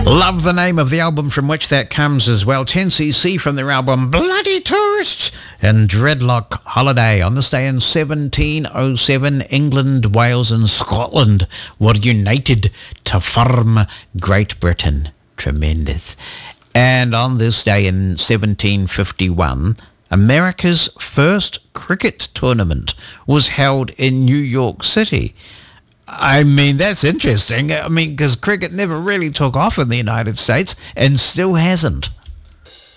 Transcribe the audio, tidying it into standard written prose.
Love the name of the album from which that comes as well. 10cc from their album Bloody Tourists and Dreadlock Holiday. On this day in 1707, England, Wales and Scotland were united to form Great Britain. Tremendous. And on this day in 1751, America's first cricket tournament was held in New York City. I mean, that's interesting. I mean, because cricket never really took off in the United States and still hasn't.